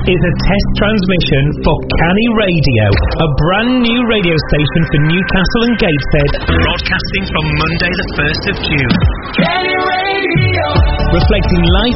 is a test transmission for Canny Radio, a brand new radio station for Newcastle and Gateshead, broadcasting from Monday the 1st of June. Canny Radio! Reflecting life